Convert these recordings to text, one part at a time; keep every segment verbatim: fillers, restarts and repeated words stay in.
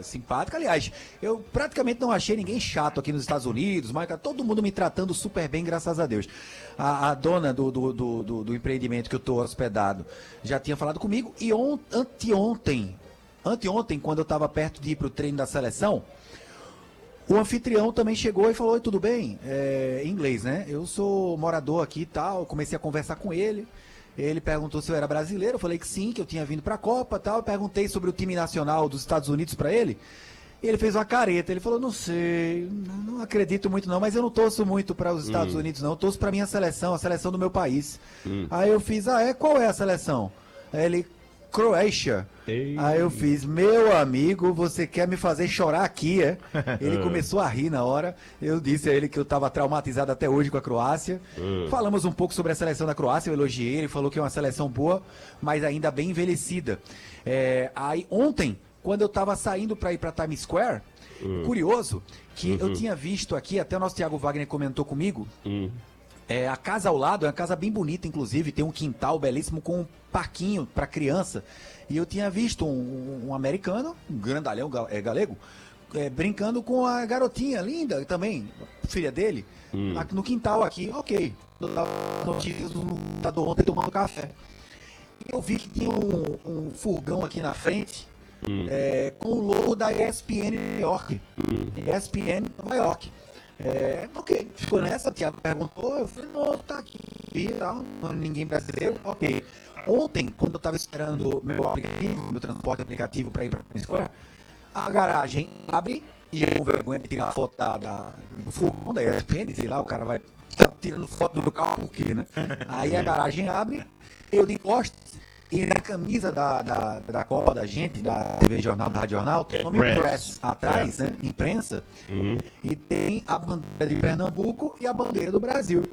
simpática. Aliás, eu praticamente não achei ninguém chato aqui nos Estados Unidos, mas todo mundo me tratando super bem, graças a Deus. A, a dona do, do, do, do, do empreendimento que eu estou hospedado já tinha falado comigo, e on, anteontem, anteontem, quando eu estava perto de ir para o treino da seleção, o anfitrião também chegou e falou: Oi, tudo bem? É, em inglês, né? Eu sou morador aqui e tal. Comecei a conversar com ele. Ele perguntou se eu era brasileiro. Eu falei que sim, que eu tinha vindo para a Copa e tal. Eu perguntei sobre o time nacional dos Estados Unidos para ele. E ele fez uma careta. Ele falou: Não sei, não acredito muito não, mas eu não torço muito para os Estados hum. Unidos não. Eu torço para minha seleção, a seleção do meu país. Hum. Aí eu fiz: Ah, é? Qual é a seleção? Aí ele: Croácia. Ei. Aí eu fiz: Meu amigo, você quer me fazer chorar aqui, é? Ele começou a rir na hora. Eu disse a ele que eu estava traumatizado até hoje com a Croácia. Uh. Falamos um pouco sobre a seleção da Croácia, eu elogiei, ele falou que é uma seleção boa, mas ainda bem envelhecida. É, aí ontem, quando eu estava saindo para ir para Times Square, uh. curioso, que uh-huh. eu tinha visto aqui, até o nosso Thiago Wagner comentou comigo, uh. É, a casa ao lado é uma casa bem bonita, inclusive, tem um quintal belíssimo com um parquinho para criança. E eu tinha visto um, um americano, um grandalhão é, galego, é, brincando com a garotinha linda também, filha dele, hum. no quintal aqui. Ok, eu tava notícias no computador ontem tomando café. E eu vi que tinha um, um furgão aqui na frente, hum. é, com o logo da E S P N Nova York. Hum. E S P N Nova York. É, ok, ficou nessa, o Thiago perguntou, eu falei: Não, tá aqui e tal, ninguém brasileiro, ok. Ontem, quando eu estava esperando meu aplicativo, meu transporte aplicativo para ir para a escola, a garagem abre, e eu com vergonha de tirar a foto da, da, do furgão da E S P N, sei lá, o cara vai tá tirando foto do meu carro, por quê, né? Aí a garagem abre, eu de costas, e na camisa da, da, da Copa da gente, da T V Jornal, da Rádio Jornal, tem o nome Press, Press atrás, né? Imprensa, uhum. E tem a bandeira de Pernambuco e a bandeira do Brasil.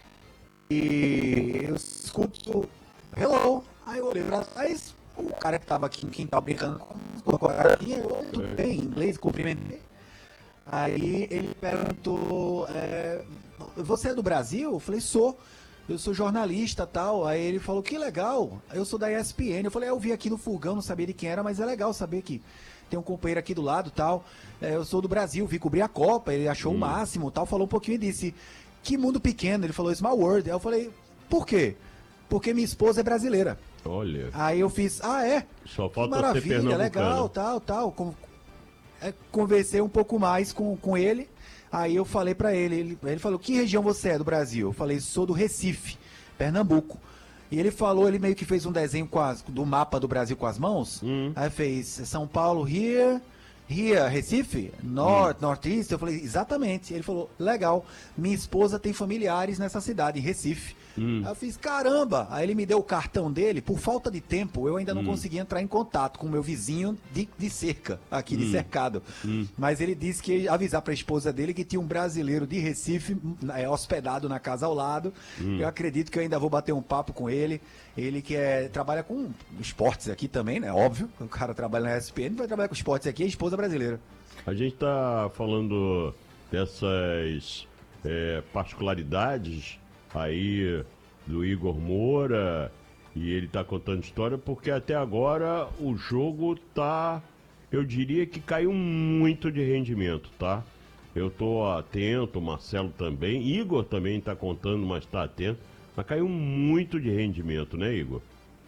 E eu escuto: Hello. Aí eu olhei pra trás, o cara que tava aqui no quintal brincando com a garotinha, tudo bem, em inglês, cumprimentei. Aí ele perguntou: é, Você é do Brasil? Eu falei: Sou. Eu sou jornalista e tal. Aí ele falou: Que legal, eu sou da E S P N. Eu falei: Eu vi aqui no furgão, não sabia de quem era, mas é legal saber que tem um companheiro aqui do lado e tal. É, eu sou do Brasil, vi cobrir a Copa. Ele achou hum. o máximo tal. Falou um pouquinho e disse: Que mundo pequeno. Ele falou: Small world. Aí eu falei: Por quê? Porque minha esposa é brasileira. Olha. Aí eu fiz: Ah, é? Só falta que maravilha, ser legal, tal, tal. Com, é, conversei um pouco mais com, com ele. Aí eu falei pra ele, ele, ele falou: Que região você é do Brasil? Eu falei: Sou do Recife, Pernambuco. E ele falou, ele meio que fez um desenho com as, do mapa do Brasil com as mãos. Hum. Aí fez São Paulo, here, here, Recife, North, hum. Northeast. Eu falei: Exatamente. Ele falou: Legal, minha esposa tem familiares nessa cidade, em Recife. Hum. Aí eu fiz: Caramba. Aí ele me deu o cartão dele. Por falta de tempo, eu ainda não hum. consegui entrar em contato com o meu vizinho de, de cerca, aqui hum. de cercado. Hum. Mas ele disse que ia avisar para a esposa dele que tinha um brasileiro de Recife é, hospedado na casa ao lado. Hum. Eu acredito que eu ainda vou bater um papo com ele. Ele que é, trabalha com esportes aqui também, né? Óbvio. O cara trabalha na E S P N, vai trabalhar com esportes aqui, é a esposa brasileira. A gente tá falando dessas é, particularidades aí do Igor Moura, e ele tá contando história porque até agora o jogo tá, eu diria que caiu muito de rendimento, tá? Eu tô atento, o Marcelo também, Igor também tá contando, mas tá atento, mas caiu muito de rendimento, né, Igor?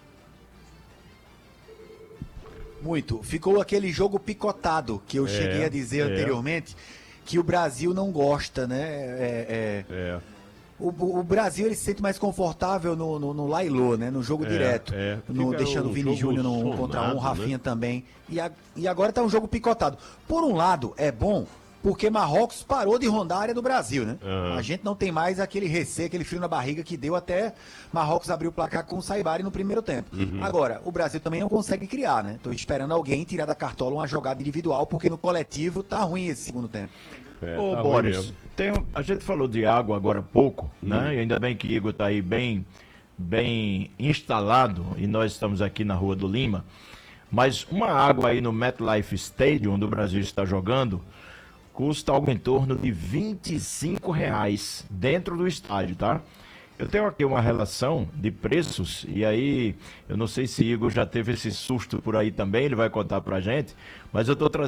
Muito. Ficou aquele jogo picotado que eu é, cheguei a dizer é. anteriormente, que o Brasil não gosta, né? É, é... é. O, o Brasil ele se sente mais confortável no, no, no Lailô, né? No jogo é, direto. É. No, deixando o Vini Júnior no um contra um, o Rafinha, né? Também. E, a, e agora tá um jogo picotado. Por um lado, é bom, porque Marrocos parou de rondar a área do Brasil, né? Uhum. A gente não tem mais aquele receio, aquele frio na barriga que deu até Marrocos abrir o placar com o Saibari no primeiro tempo. Uhum. Agora, o Brasil também não consegue criar, né? Tô esperando alguém tirar da cartola uma jogada individual, porque no coletivo tá ruim esse segundo tempo. É, Ô, tá Boris, tem, a gente falou de água agora há pouco, hum. né? E ainda bem que Igor está aí bem, bem instalado e nós estamos aqui na Rua do Lima. Mas uma água aí no MetLife Stadium, onde o Brasil está jogando, custa algo em torno de vinte e cinco reais dentro do estádio, tá? Eu tenho aqui uma relação de preços, e aí eu não sei se Igor já teve esse susto por aí também, ele vai contar pra gente, mas eu estou trazendo